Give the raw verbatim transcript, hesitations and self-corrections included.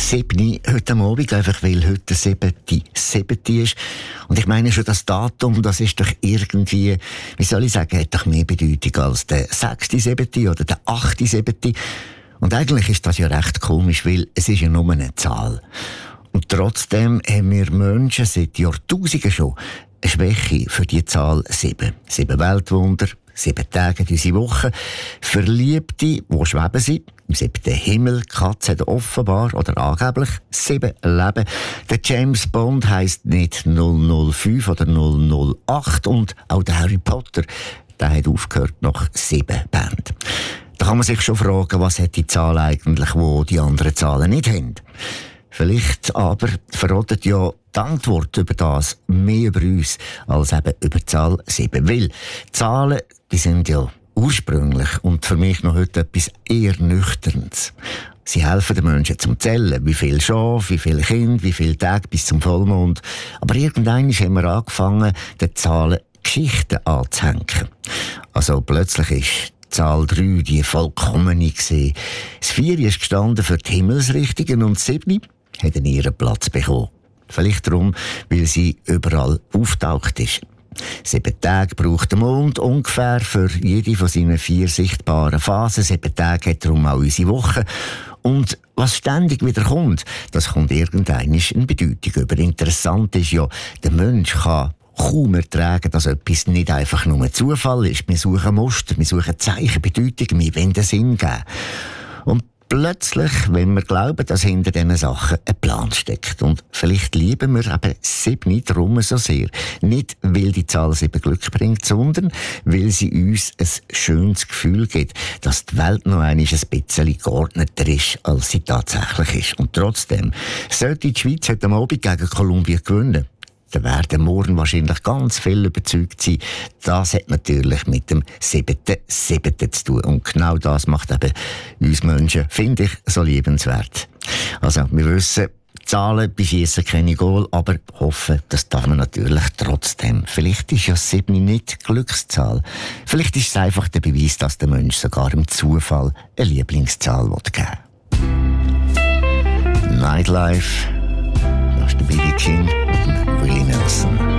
sieben heute Abend, einfach weil heute der siebte siebte ist. Und ich meine schon, das Datum, das ist doch irgendwie, wie soll ich sagen, hat doch mehr Bedeutung als der sechste siebte oder der achte siebte Und eigentlich ist das ja recht komisch, weil es ist ja nur eine Zahl. Und trotzdem haben wir Menschen seit Jahrtausenden schon eine Schwäche für die Zahl sieben. Sieben Weltwunder, sieben Tage in unsere Woche. Verliebte, die schweben sind, im siebten Himmel. Katze hat offenbar oder angeblich sieben Leben. Der James Bond heisst nicht null null fünf oder null null acht und auch der Harry Potter, der hat aufgehört nach sieben Bänden. Da kann man sich schon fragen, was hat die Zahl eigentlich, wo die anderen Zahlen nicht haben. Vielleicht aber verratet ja die Antwort über das mehr über uns als eben über die Zahl sieben. Weil Zahlen, die sind ja ursprünglich und für mich noch heute etwas eher Nüchternes. Sie helfen den Menschen zum Zählen. Wie viel Schaf, wie viele Kinder, wie viele Tage bis zum Vollmond. Aber irgendwann haben wir angefangen, den Zahlen Geschichten anzuhängen. Also plötzlich ist die Zahl drei die vollkommene gewesen. Das vier ist gestanden für die Himmelsrichtungen und das sieben hat ihren Platz bekommen. Vielleicht darum, weil sie überall auftaucht ist. Sieben Tage braucht der Mond ungefähr für jede von seinen vier sichtbaren Phasen. Sieben Tage hat darum auch unsere Woche. Und was ständig wieder kommt, das kommt irgendwann eine Bedeutung über. Interessant ist ja, der Mensch kann kaum ertragen, dass etwas nicht einfach nur Zufall ist. Wir suchen Muster, wir suchen Zeichen, Bedeutungen, wir wollen den Sinn geben. Und plötzlich, wenn wir glauben, dass hinter diesen Sachen ein Plan steckt. Und vielleicht lieben wir eben sieben darum so sehr. Nicht, weil die Zahl sieben Glück bringt, sondern weil sie uns ein schönes Gefühl gibt, dass die Welt noch einmal ein bisschen geordneter ist, als sie tatsächlich ist. Und trotzdem, sollte die Schweiz heute Abend gegen Kolumbien gewinnen, dann werden morgen wahrscheinlich ganz viel überzeugt sein. Das hat natürlich mit dem siebten siebten zu tun. Und genau das macht eben uns Menschen, finde ich, so liebenswert. Also, wir wissen, Zahlen beschiessen keine Goal, aber hoffen, das darf man natürlich trotzdem. Vielleicht ist ja sieben nicht Glückszahl. Vielleicht ist es einfach der Beweis, dass der Mensch sogar im Zufall eine Lieblingszahl geben will. Nightlife, das ist der B B King und Willie Nelson.